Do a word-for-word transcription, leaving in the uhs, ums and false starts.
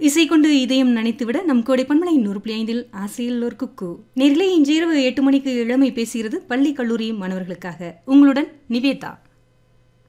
இசை கொண்டு இதயம் நினைத்துவிட நம் கோடை பண்பலை நூறு புள்ளி ஐந்தில் ஆசையில் ஒரு குக்கு நேரிலே இன்று இரவு எட்டு மணிக்கு இளமை பேசுகிறது பள்ளி கல்லூரி மாணவர்களுக்காக. உங்களுடன் நிவேதா.